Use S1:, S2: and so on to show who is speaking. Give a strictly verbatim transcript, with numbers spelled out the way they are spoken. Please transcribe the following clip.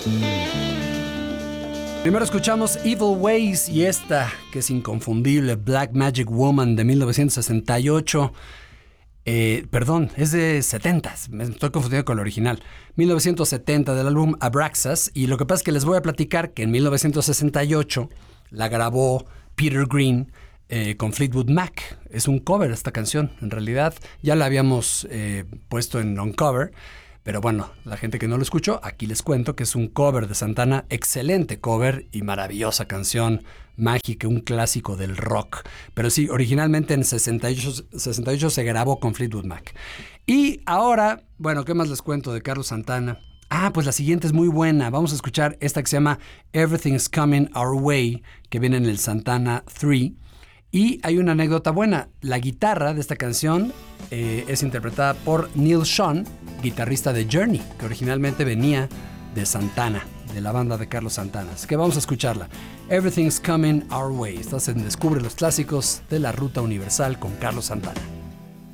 S1: Primero escuchamos Evil Ways y esta, que es inconfundible, Black Magic Woman de mil novecientos sesenta y ocho. Eh, perdón, es de setenta, me estoy confundiendo con el original. mil novecientos setenta, del álbum Abraxas. Y lo que pasa es que les voy a platicar que en mil novecientos sesenta y ocho la grabó Peter Green eh, con Fleetwood Mac. Es un cover esta canción, en realidad. Ya la habíamos eh, puesto en Uncover. Pero bueno, la gente que no lo escuchó, aquí les cuento que es un cover de Santana, excelente cover y maravillosa canción, mágica, un clásico del rock. Pero sí, originalmente en sesenta y ocho se grabó con Fleetwood Mac. Y ahora, bueno, ¿qué más les cuento de Carlos Santana? Ah, pues la siguiente es muy buena. Vamos a escuchar esta que se llama Everything's Coming Our Way, que viene en el Santana tres. Y hay una anécdota buena. La guitarra de esta canción eh, es interpretada por Neil Schon, guitarrista de Journey, que originalmente venía de Santana, de la banda de Carlos Santana. Así que vamos a escucharla. Everything's Coming Our Way. Estás en Descubre los Clásicos de la Ruta Universal con Carlos Santana.